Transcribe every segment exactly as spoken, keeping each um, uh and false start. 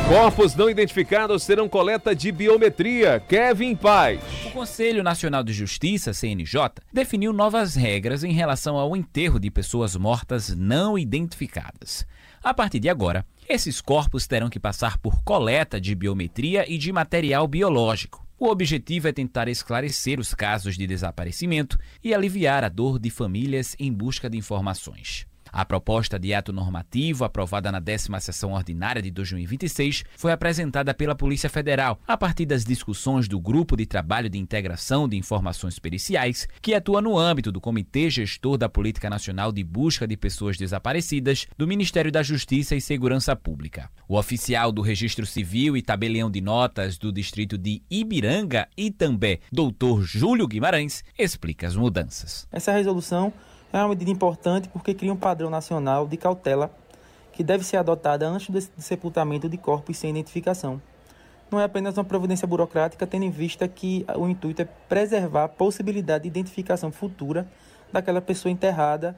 Corpos não identificados terão coleta de biometria. Kevin Paz. O Conselho Nacional de Justiça, C N J, definiu novas regras em relação ao enterro de pessoas mortas não identificadas. A partir de agora, esses corpos terão que passar por coleta de biometria e de material biológico. O objetivo é tentar esclarecer os casos de desaparecimento e aliviar a dor de famílias em busca de informações. A proposta de ato normativo, aprovada na décima sessão ordinária de dois mil e vinte e seis, foi apresentada pela Polícia Federal a partir das discussões do Grupo de Trabalho de Integração de Informações Periciais, que atua no âmbito do Comitê Gestor da Política Nacional de Busca de Pessoas Desaparecidas do Ministério da Justiça e Segurança Pública. O oficial do Registro Civil e tabelião de notas do distrito de Ibiranga, Itambé, doutor Júlio Guimarães, explica as mudanças. Essa resolução é uma medida importante porque cria um padrão nacional de cautela que deve ser adotada antes do sepultamento de corpos sem identificação. Não é apenas uma providência burocrática, tendo em vista que o intuito é preservar a possibilidade de identificação futura daquela pessoa enterrada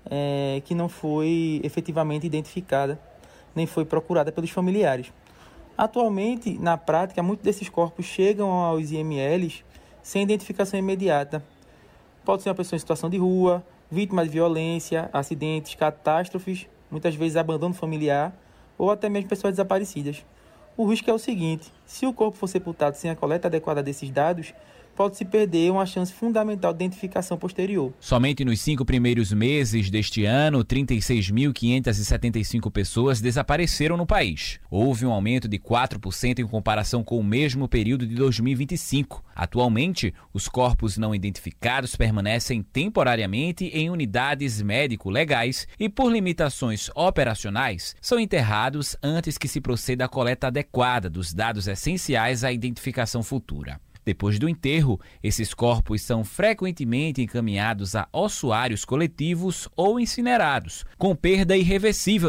é, que não foi efetivamente identificada, nem foi procurada pelos familiares. Atualmente, na prática, muitos desses corpos chegam aos I M Ls sem identificação imediata. Pode ser uma pessoa em situação de rua, vítima de violência, acidentes, catástrofes, muitas vezes abandono familiar ou até mesmo pessoas desaparecidas. O risco é o seguinte: se o corpo for sepultado sem a coleta adequada desses dados, pode-se perder uma chance fundamental de identificação posterior. Somente nos cinco primeiros meses deste ano, trinta e seis mil quinhentas e setenta e cinco pessoas desapareceram no país. Houve um aumento de quatro por cento em comparação com o mesmo período de dois mil e vinte e cinco. Atualmente, os corpos não identificados permanecem temporariamente em unidades médico-legais e, por limitações operacionais, são enterrados antes que se proceda à coleta adequada dos dados essenciais à identificação futura. Depois do enterro, esses corpos são frequentemente encaminhados a ossuários coletivos ou incinerados, com perda irreversível